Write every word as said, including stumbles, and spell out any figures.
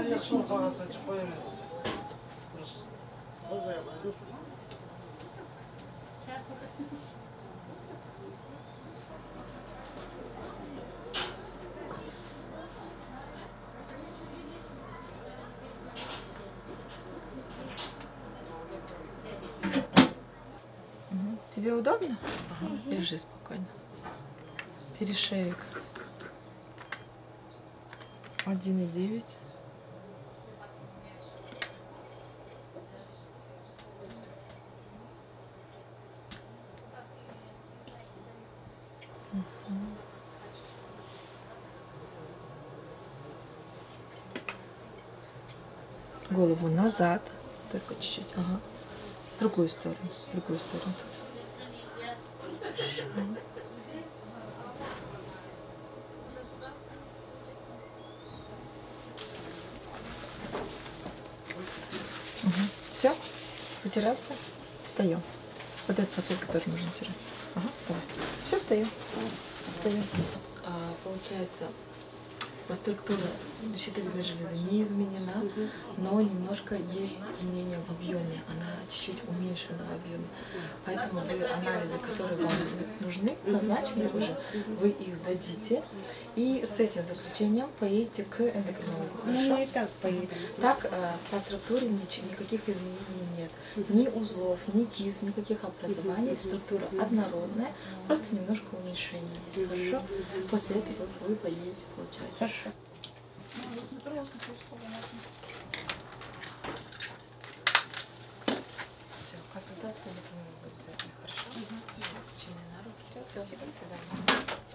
아니야, 수업 가서 저 거에 먹었어. 그렇지. 거기에 말고. Тебе удобно? Ага, лежи спокойно. Перешеек. Один и девять. Голову назад. Только чуть-чуть. Ага. В другую сторону. В другую сторону. Угу. Все? Вытирайся. Встаем. Вот этот сапог, который нужно втираться. Ага, вставай. Все, встаем. Встаем. А, получается, по структуре щитовидной железы не изменена, но немножко есть изменения в объеме. Она чуть-чуть уменьшена в объеме. Поэтому вы анализы, которые вам нужны, назначены уже, вы их сдадите. И с этим заключением поедете к эндокринологу. Ну, мы и так поедем. Так, по структуре ничего, никаких изменений нет. Ни узлов, ни кист, никаких образований. Структура однородная, просто немножко уменьшение. Хорошо? После этого вы поедете, получается. Хорошо. Все, консультация эндокринолога обязательно. Хорошо? Все, заключение на руки. Все, до свидания.